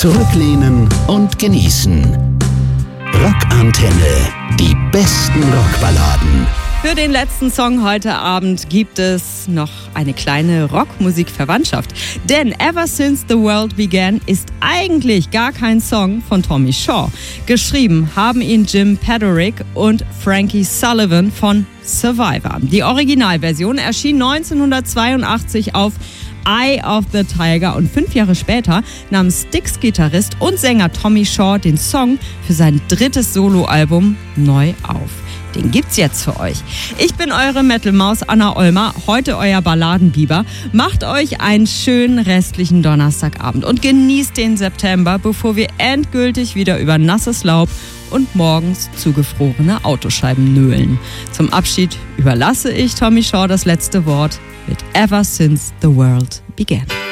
Zurücklehnen und genießen. Rockantenne. Die besten Rockballaden. Für den letzten Song heute Abend gibt es noch eine kleine Rockmusikverwandtschaft. Denn Ever Since the World Began ist eigentlich gar kein Song von Tommy Shaw. Geschrieben haben ihn Jim Paddorick und Frankie Sullivan von Survivor. Die Originalversion erschien 1982 auf Eye of the Tiger und 5 Jahre später nahm Styx-Gitarrist und Sänger Tommy Shaw den Song für sein drittes Soloalbum neu auf. Den gibt's jetzt für euch. Ich bin eure Metal-Maus Anna Olmer, heute euer Balladenbiber. Macht euch einen schönen restlichen Donnerstagabend und genießt den September, bevor wir endgültig wieder über nasses Laub und morgens zugefrorene Autoscheiben nöhlen. Zum Abschied überlasse ich Tommy Shaw das letzte Wort mit Ever Since the World Began.